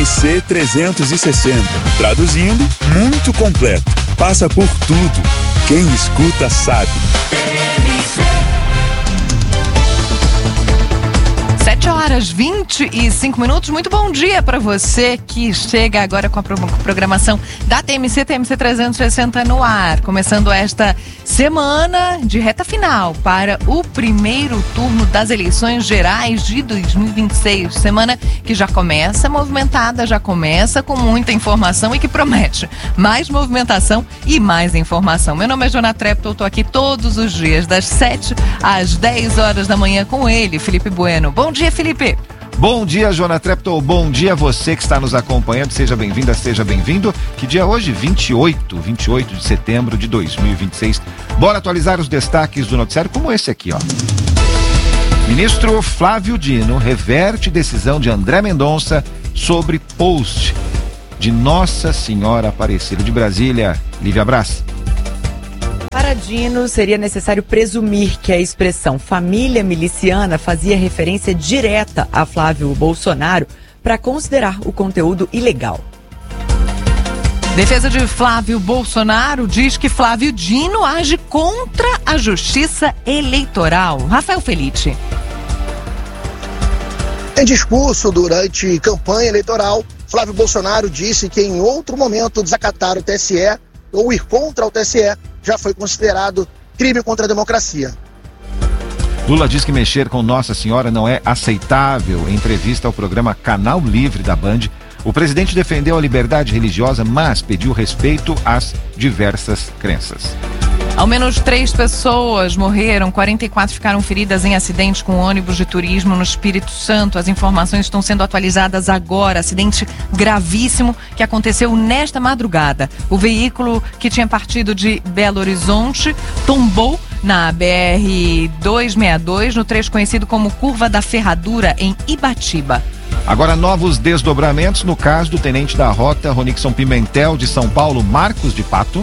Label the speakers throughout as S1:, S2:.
S1: TMC 360. Traduzindo, muito completo. Passa por tudo. Quem escuta sabe.
S2: 7h25. Muito bom dia para você que chega agora com a programação da TMC 360 no ar. Começando esta semana de reta final para o primeiro turno das eleições gerais de 2026. Semana que já começa movimentada, já começa com muita informação e que promete mais movimentação e mais informação. Meu nome é Jona Treptow, estou aqui todos os dias, das 7 às 10 horas da manhã com ele, Felipe Bueno. Bom dia, Felipe.
S3: Bom dia, Jona Treptow. Bom dia a você que está nos acompanhando. Seja bem-vinda, seja bem-vindo. Que dia é hoje? 28 de setembro de 2026. Bora atualizar os destaques do noticiário como esse aqui, ó. Ministro Flávio Dino reverte decisão de André Mendonça sobre post de Nossa Senhora Aparecida de Brasília. Lívia Braz.
S4: Para Dino, seria necessário presumir que a expressão família miliciana fazia referência direta a Flávio Bolsonaro para considerar o conteúdo ilegal.
S2: Defesa de Flávio Bolsonaro diz que Flávio Dino age contra a justiça eleitoral. Rafael Felice.
S5: Em discurso durante campanha eleitoral, Flávio Bolsonaro disse que em outro momento desacatar o TSE ou ir contra o TSE já foi considerado crime contra a democracia.
S3: Lula diz que mexer com Nossa Senhora não é aceitável. Em entrevista ao programa Canal Livre da Band, o presidente defendeu a liberdade religiosa, mas pediu respeito às diversas crenças.
S2: Ao menos 3 pessoas morreram, 44 ficaram feridas em acidente com ônibus de turismo no Espírito Santo. As informações estão sendo atualizadas agora. Acidente gravíssimo que aconteceu nesta madrugada. O veículo que tinha partido de Belo Horizonte tombou na BR-262, no trecho conhecido como Curva da Ferradura, em Ibatiba.
S3: Agora, novos desdobramentos no caso do tenente da rota Ronixon Pimentel de São Paulo, Marcos de Pato.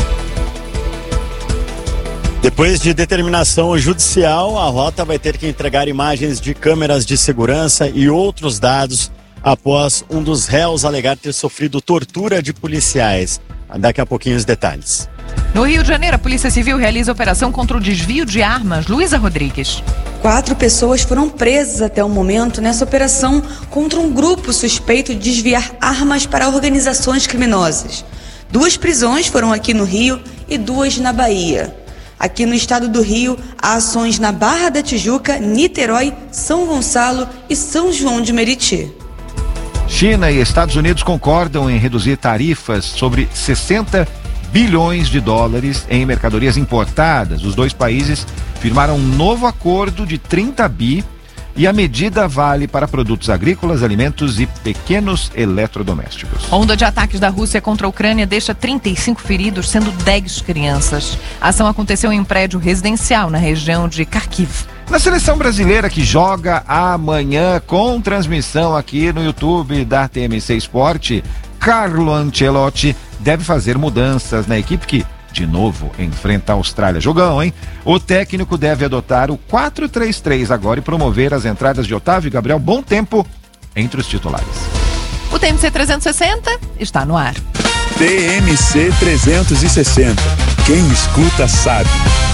S6: Depois de determinação judicial, a rota vai ter que entregar imagens de câmeras de segurança e outros dados após um dos réus alegar ter sofrido tortura de policiais. Daqui a pouquinho os detalhes.
S2: No Rio de Janeiro, a Polícia Civil realiza operação contra o desvio de armas. Luísa Rodrigues.
S7: 4 pessoas foram presas até o momento nessa operação contra um grupo suspeito de desviar armas para organizações criminosas. 2 prisões foram aqui no Rio e 2 na Bahia. Aqui no estado do Rio, há ações na Barra da Tijuca, Niterói, São Gonçalo e São João de Meriti.
S3: China e Estados Unidos concordam em reduzir tarifas sobre 60 bilhões de dólares em mercadorias importadas. Os 2 países firmaram um novo acordo de 30 bi e a medida vale para produtos agrícolas, alimentos e pequenos eletrodomésticos.
S2: Onda de ataques da Rússia contra a Ucrânia deixa 35 feridos, sendo 10 crianças. A ação aconteceu em um prédio residencial na região de Kharkiv.
S3: Na seleção brasileira que joga amanhã com transmissão aqui no YouTube da TMC Esporte, Carlo Ancelotti deve fazer mudanças na equipe que, de novo, enfrenta a Austrália. Jogão, hein? O técnico deve adotar o 4-3-3 agora e promover as entradas de Otávio e Gabriel Bom Tempo entre os titulares.
S2: O TMC 360 está no ar.
S1: TMC 360. Quem escuta sabe.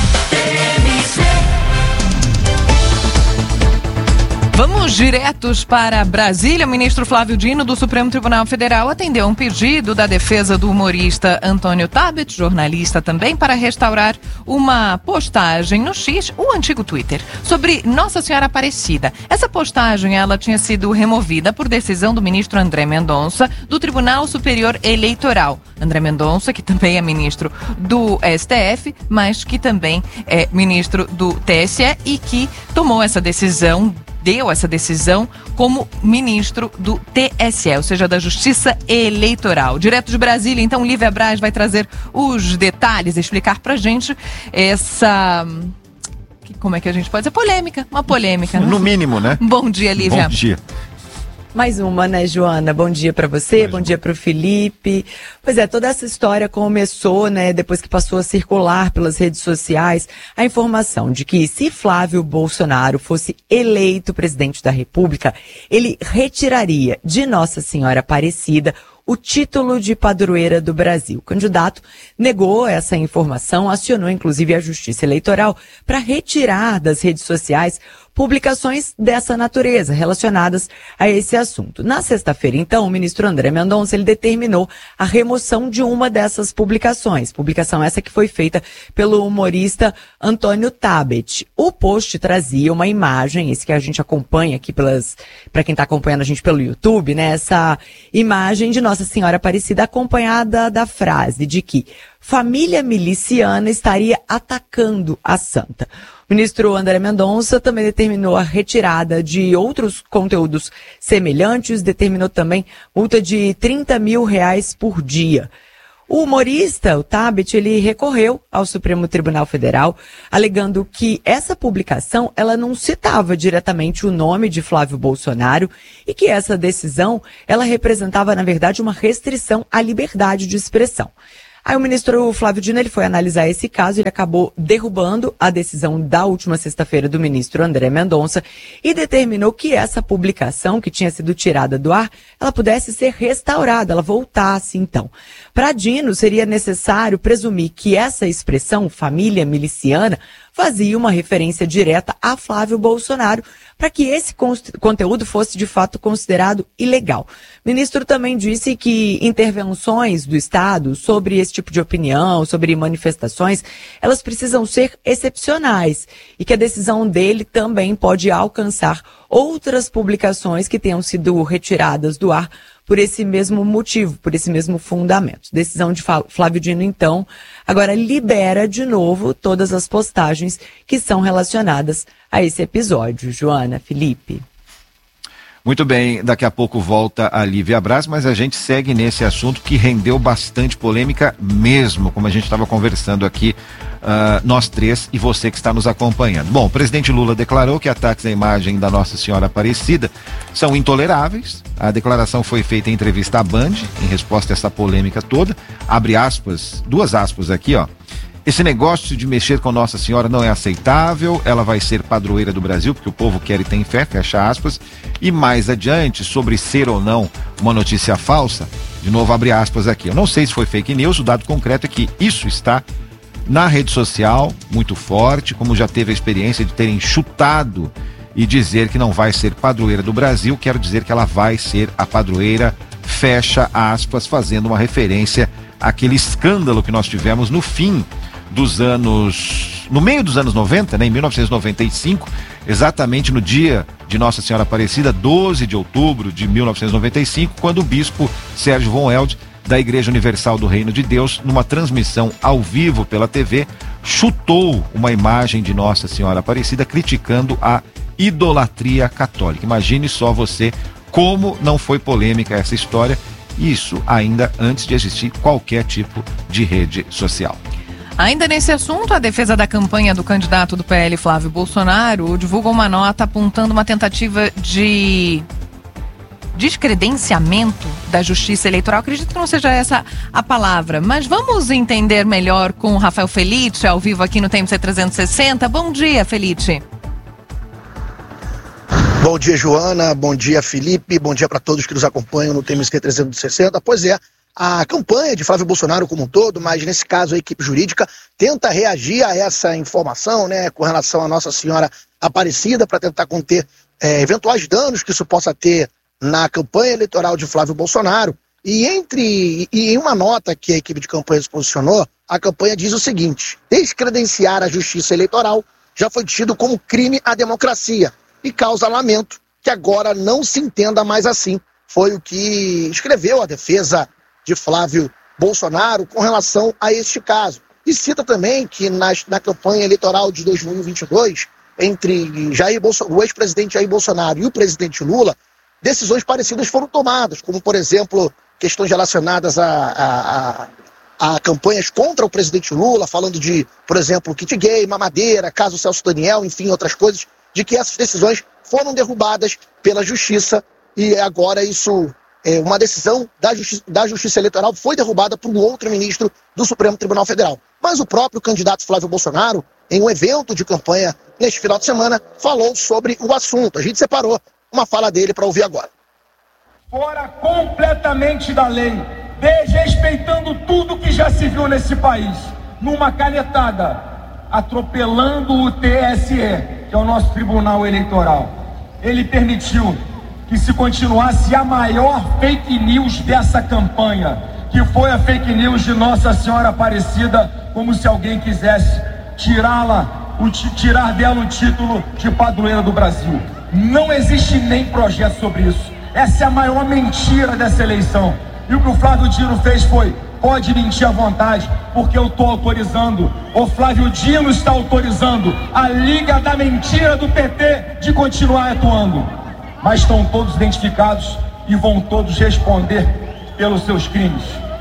S2: Vamos diretos para Brasília. O ministro Flávio Dino, do Supremo Tribunal Federal, atendeu um pedido da defesa do humorista Antônio Tabet, jornalista também, para restaurar uma postagem no X, o antigo Twitter, sobre Nossa Senhora Aparecida. Essa postagem, ela tinha sido removida por decisão do ministro André Mendonça, do Tribunal Superior Eleitoral. André Mendonça, que também é ministro do STF, mas que também é ministro do TSE e que tomou essa decisão, deu essa decisão como ministro do TSE, ou seja, da Justiça Eleitoral. Direto de Brasília, então, Lívia Braz vai trazer os detalhes, explicar pra gente essa... Como é que a gente pode dizer? Polêmica, uma polêmica.
S3: No mínimo, né?
S2: Bom dia, Lívia.
S3: Bom dia.
S4: Mais uma, né, Joana? Bom dia para você, bom dia para o Felipe. Pois é, toda essa história começou, né, depois que passou a circular pelas redes sociais a informação de que se Flávio Bolsonaro fosse eleito presidente da República, ele retiraria de Nossa Senhora Aparecida o título de padroeira do Brasil. O candidato negou essa informação, acionou inclusive a Justiça Eleitoral para retirar das redes sociais publicações dessa natureza relacionadas a esse assunto. Na sexta-feira, então, o ministro André Mendonça, ele determinou a remoção de uma dessas publicações. Publicação essa que foi feita pelo humorista Antônio Tabet. O post trazia uma imagem, esse que a gente acompanha aqui para quem está acompanhando a gente pelo YouTube, né? Essa imagem de Nossa Senhora Aparecida acompanhada da frase de que família miliciana estaria atacando a santa. O ministro André Mendonça também determinou a retirada de outros conteúdos semelhantes, determinou também multa de R$30 mil por dia. O humorista, o Tabet, ele recorreu ao Supremo Tribunal Federal, alegando que essa publicação, ela não citava diretamente o nome de Flávio Bolsonaro e que essa decisão, ela representava, na verdade, uma restrição à liberdade de expressão. Aí o ministro Flávio Dino, ele foi analisar esse caso, ele acabou derrubando a decisão da última sexta-feira do ministro André Mendonça e determinou que essa publicação, que tinha sido tirada do ar, ela pudesse ser restaurada, ela voltasse então. Para Dino, seria necessário presumir que essa expressão, família miliciana, fazia uma referência direta a Flávio Bolsonaro, para que esse conteúdo fosse de fato considerado ilegal. O ministro também disse que intervenções do Estado sobre esse tipo de opinião, sobre manifestações, elas precisam ser excepcionais e que a decisão dele também pode alcançar outras publicações que tenham sido retiradas do ar por esse mesmo motivo, por esse mesmo fundamento. Decisão de Flávio Dino, então, agora libera de novo todas as postagens que são relacionadas a esse episódio. Joana, Felipe.
S3: Muito bem, daqui a pouco volta a Lívia Braz, mas a gente segue nesse assunto que rendeu bastante polêmica mesmo, como a gente estava conversando aqui, nós três e você que está nos acompanhando. Bom, o presidente Lula declarou que ataques à imagem da Nossa Senhora Aparecida são intoleráveis. A declaração foi feita em entrevista à Band, em resposta a essa polêmica toda. Abre aspas, 2 aspas aqui, ó. Esse negócio de mexer com Nossa Senhora não é aceitável, ela vai ser padroeira do Brasil, porque o povo quer e tem fé, fecha aspas. E mais adiante, sobre ser ou não uma notícia falsa, de novo abre aspas aqui. Eu não sei se foi fake news, o dado concreto é que isso está na rede social, muito forte, como já teve a experiência de terem chutado e dizer que não vai ser padroeira do Brasil, quero dizer que ela vai ser a padroeira, fecha aspas, fazendo uma referência àquele escândalo que nós tivemos no meio dos anos 90, né, em 1995, exatamente no dia de Nossa Senhora Aparecida, 12 de outubro de 1995, quando o bispo Sérgio Von Elde, da Igreja Universal do Reino de Deus, numa transmissão ao vivo pela TV, chutou uma imagem de Nossa Senhora Aparecida, criticando a idolatria católica. Imagine só você como não foi polêmica essa história, isso ainda antes de existir qualquer tipo de rede social.
S2: Ainda nesse assunto, a defesa da campanha do candidato do PL, Flávio Bolsonaro, divulgou uma nota apontando uma tentativa de descredenciamento da Justiça Eleitoral. Acredito que não seja essa a palavra, mas vamos entender melhor com o Rafael Felice, ao vivo aqui no TMC 360. Bom dia, Felice.
S5: Bom dia, Joana. Bom dia, Felipe. Bom dia para todos que nos acompanham no TMC 360. Pois é, a campanha de Flávio Bolsonaro como um todo, mas nesse caso a equipe jurídica tenta reagir a essa informação, né, com relação à Nossa Senhora Aparecida, para tentar conter eventuais danos que isso possa ter na campanha eleitoral de Flávio Bolsonaro. E em uma nota que a equipe de campanha se posicionou, a campanha diz o seguinte: descredenciar a Justiça Eleitoral já foi tido como crime à democracia e causa lamento que agora não se entenda mais assim. Foi o que escreveu a defesa de Flávio Bolsonaro com relação a este caso. E cita também que na campanha eleitoral de 2022, entre o ex-presidente Jair Bolsonaro e o presidente Lula, decisões parecidas foram tomadas, como, por exemplo, questões relacionadas a campanhas contra o presidente Lula, falando de, por exemplo, kit gay, mamadeira, caso Celso Daniel, enfim, outras coisas, de que essas decisões foram derrubadas pela Justiça e agora isso, uma decisão da Justiça Eleitoral foi derrubada por um outro ministro do Supremo Tribunal Federal. Mas o próprio candidato Flávio Bolsonaro, em um evento de campanha neste final de semana, falou sobre o assunto. A gente separou uma fala dele para ouvir agora.
S8: Fora completamente da lei, desrespeitando tudo que já se viu nesse país, numa canetada, atropelando o TSE, que é o nosso Tribunal Eleitoral. Ele permitiu que se continuasse a maior fake news dessa campanha, que foi a fake news de Nossa Senhora Aparecida, como se alguém quisesse tirar dela o título de padroeira do Brasil. Não existe nem projeto sobre isso. Essa é a maior mentira dessa eleição. E o que o Flávio Dino fez foi: pode mentir à vontade, porque eu estou autorizando. O Flávio Dino está autorizando a Liga da Mentira do PT de continuar atuando. Mas estão todos identificados e vão todos responder pelos seus crimes.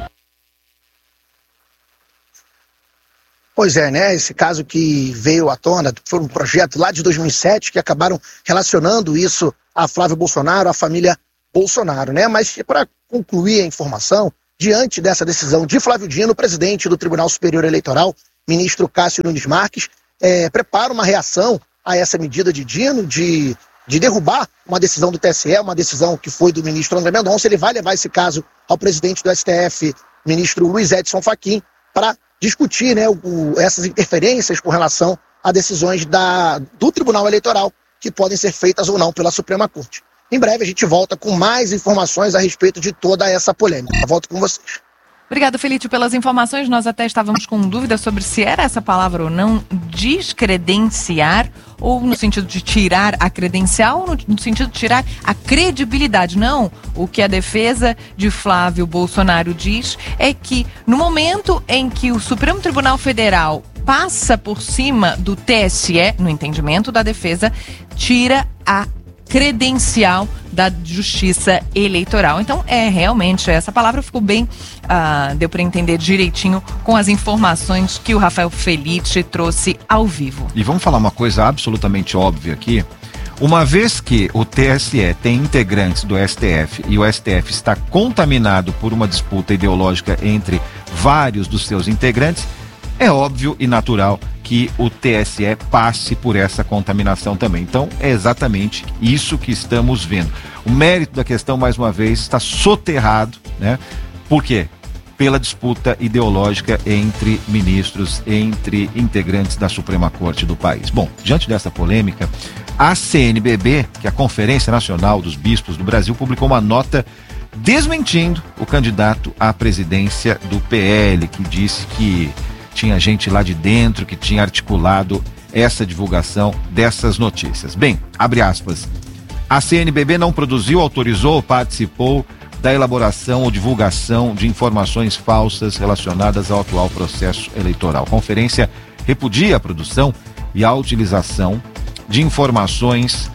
S5: Pois é, né? Esse caso que veio à tona foi um projeto lá de 2007 que acabaram relacionando isso a Flávio Bolsonaro, a família Bolsonaro, né? Mas para concluir a informação, diante dessa decisão de Flávio Dino, o presidente do Tribunal Superior Eleitoral, ministro Cássio Nunes Marques, prepara uma reação a essa medida de Dino de derrubar uma decisão do TSE, uma decisão que foi do ministro André Mendonça. Ele vai levar esse caso ao presidente do STF, ministro Luiz Edson Fachin, para discutir, né, essas interferências com relação a decisões do Tribunal Eleitoral que podem ser feitas ou não pela Suprema Corte. Em breve a gente volta com mais informações a respeito de toda essa polêmica. Volto com vocês.
S2: Obrigada, Felipe, pelas informações. Nós até estávamos com dúvida sobre se era essa palavra ou não, descredenciar, ou no sentido de tirar a credencial, ou no sentido de tirar a credibilidade. Não, o que a defesa de Flávio Bolsonaro diz é que no momento em que o Supremo Tribunal Federal passa por cima do TSE, no entendimento da defesa, tira a credencial da Justiça Eleitoral. Então, realmente, essa palavra ficou bem, deu para entender direitinho com as informações que o Rafael Felice trouxe ao vivo.
S3: E vamos falar uma coisa absolutamente óbvia aqui. Uma vez que o TSE tem integrantes do STF e o STF está contaminado por uma disputa ideológica entre vários dos seus integrantes, é óbvio e natural que o TSE passe por essa contaminação também. Então, é exatamente isso que estamos vendo. O mérito da questão, mais uma vez, está soterrado, né? Por quê? Pela disputa ideológica entre ministros, entre integrantes da Suprema Corte do país. Bom, diante dessa polêmica, a CNBB, que é a Conferência Nacional dos Bispos do Brasil, publicou uma nota desmentindo o candidato à presidência do PL, que disse que tinha gente lá de dentro que tinha articulado essa divulgação dessas notícias. Bem, abre aspas, a CNBB não produziu, autorizou ou participou da elaboração ou divulgação de informações falsas relacionadas ao atual processo eleitoral. A conferência repudia a produção e a utilização de informações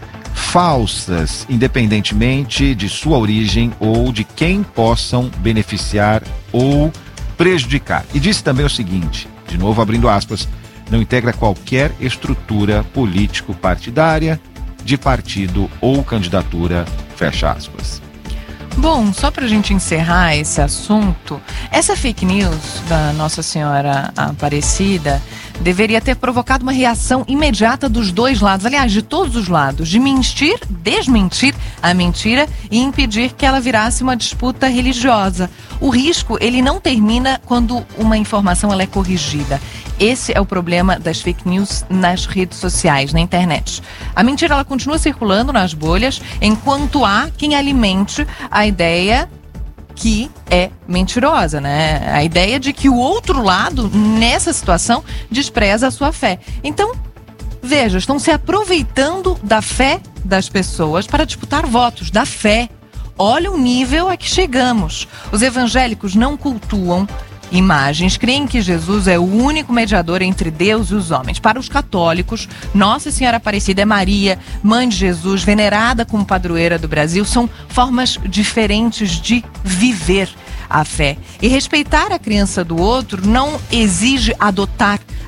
S3: falsas, independentemente de sua origem ou de quem possam beneficiar ou prejudicar. E disse também o seguinte, de novo abrindo aspas, não integra qualquer estrutura político-partidária, de partido ou candidatura, fecha aspas.
S2: Bom, só para a gente encerrar esse assunto, essa fake news da Nossa Senhora Aparecida deveria ter provocado uma reação imediata dos dois lados, aliás, de todos os lados, de desmentir a mentira e impedir que ela virasse uma disputa religiosa. O risco, ele não termina quando uma informação ela é corrigida. Esse é o problema das fake news nas redes sociais, na internet. A mentira ela continua circulando nas bolhas, enquanto há quem alimente a ideia que é mentirosa, né? A ideia de que o outro lado, nessa situação, despreza a sua fé. Então, veja, estão se aproveitando da fé das pessoas para disputar votos, da fé. Olha o nível a que chegamos. Os evangélicos não cultuam imagens, creem que Jesus é o único mediador entre Deus e os homens. Para os católicos, Nossa Senhora Aparecida é Maria, mãe de Jesus, venerada como padroeira do Brasil, são formas diferentes de viver a fé. E respeitar a crença do outro não exige adotar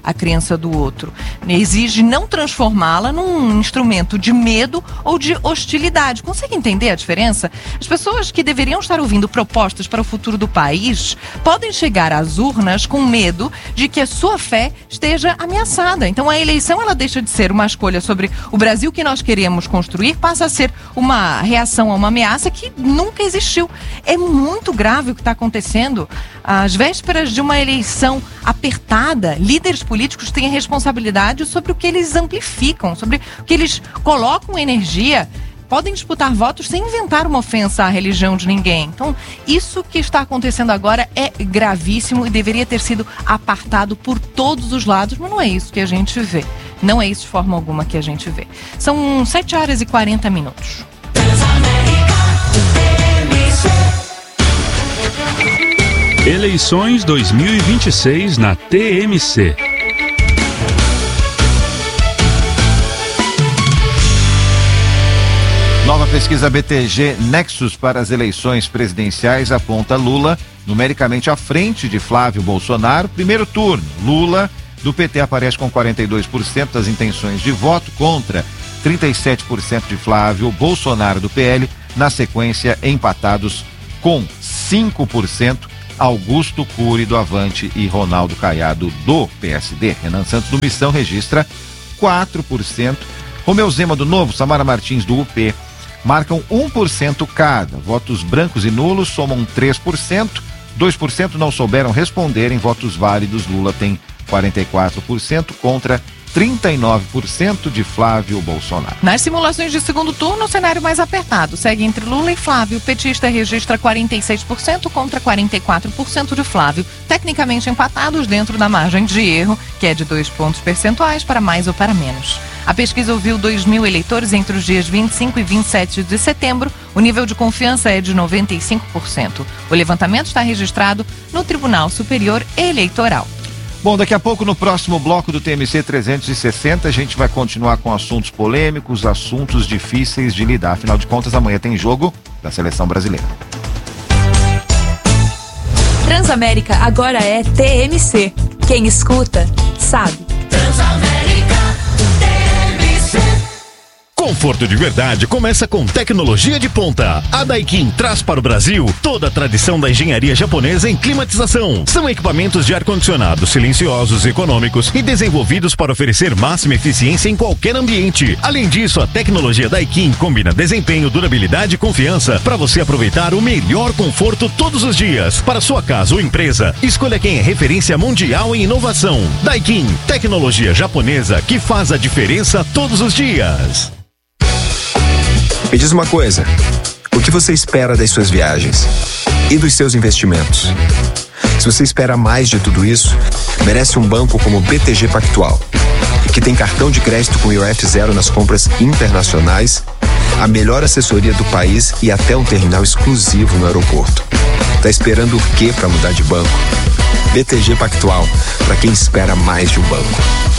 S2: a crença do outro. Exige não transformá-la num instrumento de medo ou de hostilidade. Consegue entender a diferença? As pessoas que deveriam estar ouvindo propostas para o futuro do país podem chegar às urnas com medo de que a sua fé esteja ameaçada. Então a eleição, ela deixa de ser uma escolha sobre o Brasil que nós queremos construir, passa a ser uma reação a uma ameaça que nunca existiu. É muito grave o que está acontecendo. Às vésperas de uma eleição apertada, líderes políticos têm a responsabilidade sobre o que eles amplificam, sobre o que eles colocam energia. Podem disputar votos sem inventar uma ofensa à religião de ninguém. Então, isso que está acontecendo agora é gravíssimo e deveria ter sido apartado por todos os lados, mas não é isso que a gente vê. Não é isso de forma alguma que a gente vê. São 7h40.
S1: Eleições 2026 na TMC.
S3: Nova pesquisa BTG Nexus para as eleições presidenciais aponta Lula numericamente à frente de Flávio Bolsonaro. Primeiro turno, Lula do PT aparece com 42% das intenções de voto contra 37% de Flávio Bolsonaro do PL. Na sequência, empatados com 5%, Augusto Cury do Avante e Ronaldo Caiado do PSD. Renan Santos do Missão registra 4%. Romeu Zema do Novo, Samara Martins do UP marcam 1% cada. Votos brancos e nulos somam 3%. 2% não souberam responder. Em votos válidos, Lula tem 44% contra 39% de Flávio Bolsonaro.
S2: Nas simulações de segundo turno, o cenário mais apertado segue entre Lula e Flávio. O petista registra 46% contra 44% de Flávio, tecnicamente empatados dentro da margem de erro, que é de 2 pontos percentuais para mais ou para menos. A pesquisa ouviu 2.000 eleitores entre os dias 25 e 27 de setembro. O nível de confiança é de 95%. O levantamento está registrado no Tribunal Superior Eleitoral.
S3: Bom, daqui a pouco no próximo bloco do TMC 360 a gente vai continuar com assuntos polêmicos, assuntos difíceis de lidar. Afinal de contas, amanhã tem jogo da Seleção Brasileira.
S9: Transamérica agora é TMC. Quem escuta, sabe.
S10: Transamérica, TMC. Conforto de verdade começa com tecnologia de ponta. A Daikin traz para o Brasil toda a tradição da engenharia japonesa em climatização. São equipamentos de ar-condicionado silenciosos, econômicos e desenvolvidos para oferecer máxima eficiência em qualquer ambiente. Além disso, a tecnologia Daikin combina desempenho, durabilidade e confiança para você aproveitar o melhor conforto todos os dias. Para sua casa ou empresa, escolha quem é referência mundial em inovação. Daikin, tecnologia japonesa que faz a diferença todos os dias.
S11: Me diz uma coisa, o que você espera das suas viagens e dos seus investimentos? Se você espera mais de tudo isso, merece um banco como o BTG Pactual, que tem cartão de crédito com IOF zero nas compras internacionais, a melhor assessoria do país e até um terminal exclusivo no aeroporto. Tá esperando o quê para mudar de banco? BTG Pactual, para quem espera mais de um banco.